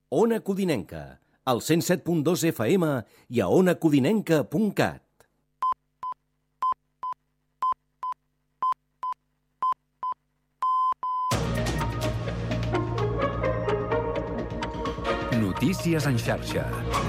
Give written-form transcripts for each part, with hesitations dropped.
Ona Codinenca, al 107.2 FM i a onacodinenca.cat. Notícies en xarxa.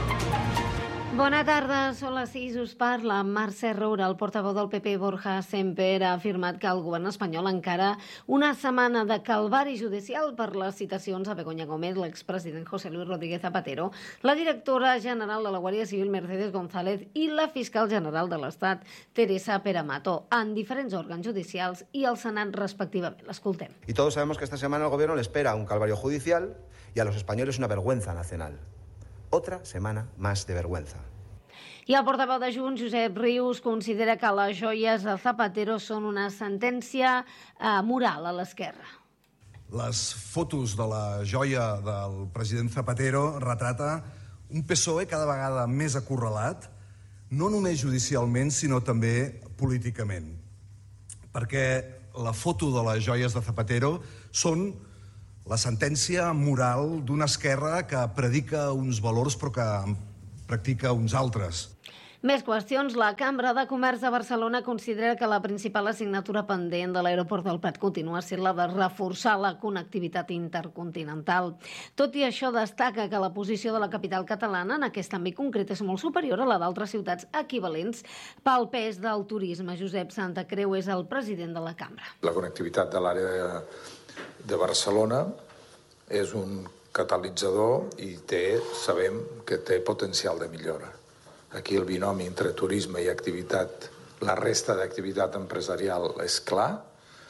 Bona tarda, són les 6, us parla Mercè Roura. El portaveu del PP, Borja Semper, ha afirmat que el govern espanyol encara una setmana de calvari judicial per les citacions a Begoña Gómez, l'expresident José Luis Rodríguez Zapatero, la directora general de la Guàrdia Civil, Mercedes González, i la fiscal general de l'Estat, Teresa Peramato, en diferents òrgans judicials i al Senat respectivament. L'escoltem. Y todos sabemos que esta semana al gobierno le espera un calvario judicial y a los españoles una vergüenza nacional. Otra semana más de vergüenza. I el portaveu de Junts, Josep Rius, considera que les joies de Zapatero són una sentència moral a l'esquerra. Les fotos de la joia del president Zapatero retrata un PSOE cada vegada més acorralat, no només judicialment, sinó també políticament. Perquè la foto de les joies de Zapatero són la sentència moral d'una esquerra que predica uns valors però que practica uns altres. Més qüestions. La Cambra de Comerç de Barcelona considera que la principal assignatura pendent de l'aeroport del Prat continua sent la de reforçar la connectivitat intercontinental. Tot i això, destaca que la posició de la capital catalana en aquest àmbit concret és molt superior a la d'altres ciutats equivalents pel pes del turisme. Josep Santacreu és el president de la Cambra. La connectivitat de l'àrea de Barcelona és un catalitzador i sabem que té potencial de millora. Aquí el binomi entre turisme i activitat, la resta d'activitat empresarial és clar.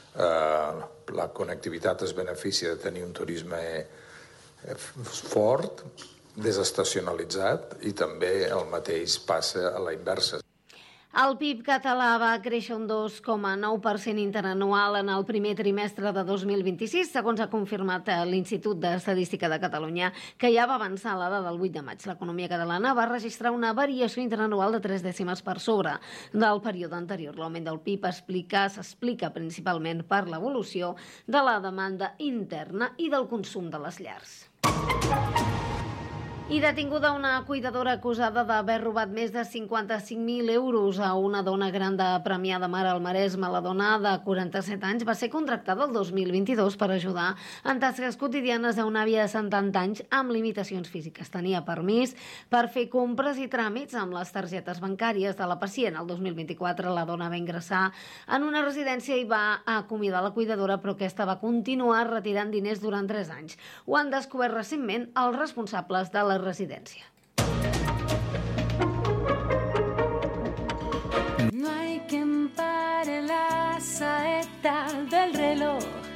La connectivitat es beneficia de tenir un turisme fort, desestacionalitzat, i també el mateix passa a la inversa. El PIB català va créixer un 2,9% interanual en el primer trimestre de 2026, segons ha confirmat l'Institut d'Estadística de Catalunya, que ja va avançar a la data del 8 de maig. L'economia catalana va registrar una variació interanual de 3 dècimes per sobre del període anterior. L'augment del PIB s'explica principalment per l'evolució de la demanda interna i del consum de les llars. I detinguda una cuidadora acusada d'haver robat més de 55.000 euros a una dona gran de Premià de Mar al Maresme. La dona de 47 anys va ser contractada el 2022 per ajudar en tasques quotidianes a una àvia de 70 anys amb limitacions físiques. Tenia permís per fer compres i tràmits amb les targetes bancàries de la pacient. El 2024 la dona va ingressar en una residència i va acomiadar la cuidadora, però aquesta va continuar retirant diners durant 3 anys. Ho han descobert recentment els responsables de la residència. No hay quien pare la saeta del reloj.